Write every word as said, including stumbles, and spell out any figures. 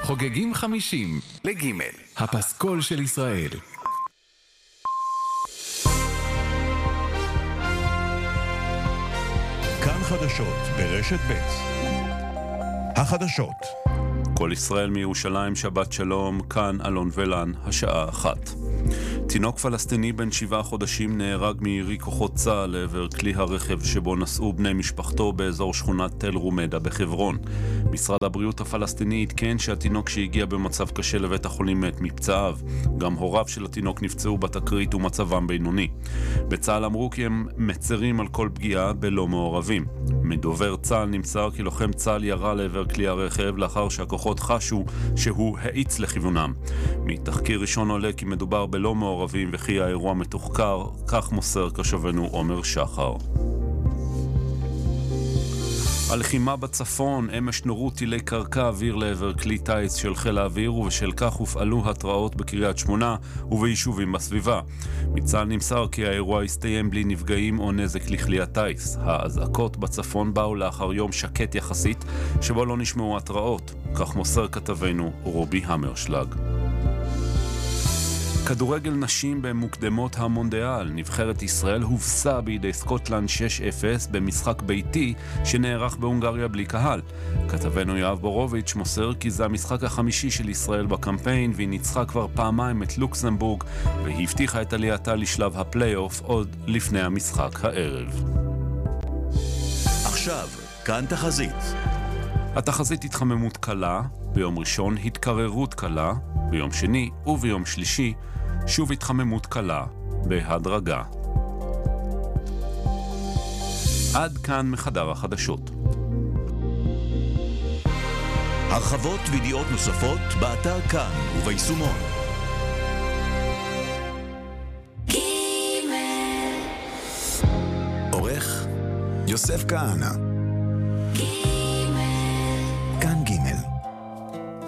חוגגים חמישים לגימל, הפסקול של ישראל. כאן חדשות ברשת ב'. החדשות. כל ישראל מירושלים, שבת שלום, כאן אלון ולן, השעה אחת. תינוק פלסטיני בן שבעה חודשים נהרג מירי כוחות צה"ל לעבר כלי הרכב שבו נסעו בני משפחתו באזור שכונת תל רומדה בחברון. משרד הבריאות הפלסטיני עדכן שהתינוק שהגיע במצב קשה לבית החולים מת מפצעיו. גם הוריו של התינוק נפצעו בתקרית ומצבם בינוני. בצה"ל אמרו כי הם מצרים על כל פגיעה בלא מעורבים. מדובר צה"ל נמסר כי לוחם צה"ל ירה לעבר כלי הרכב לאחר שהכוחות חשו שהוא האיץ לכיוונם. מתחקיר ראשון עולה כי מדובר בלא מעורבים וכי האירוע מתוחקר, כך מוסר קשבנו עומר שחר. הלחימה בצפון, אמש נורו טילי קרקע אוויר לעבר כלי טייס של חיל האוויר, ובשל כך הופעלו התראות בקריית שמונה וביישובים בסביבה. מצה"ל נמסר כי האירוע הסתיים בלי נפגעים או נזק לכלי הטייס. האזעקות בצפון באו לאחר יום שקט יחסית שבו לא נשמעו התראות, כך מוסר כתבנו רובי המרשלג. כדורגל נשים במוקדמות המונדיאל. נבחרת ישראל הובסה בידי סקוטלנד שש אפס במשחק ביתי שנערך בהונגריה בלי קהל. כתבנו יואב בורוביץ' מוסר כי זה המשחק החמישי של ישראל בקמפיין, והיא ניצחה כבר פעמיים את לוקסמבורג והיא הבטיחה את עלייתה לשלב הפלייאוף עוד לפני המשחק הערב. עכשיו, כאן תחזית. התחזית התחממות קלה, ביום ראשון התקררות קלה, ביום שני וביום שלישי שוב התחממות קלה בהדרגה. עד כאן מחדר החדשות. הרחבות וידיעות נוספות באתר כאן וביישומון. עורך יוסף כהנא.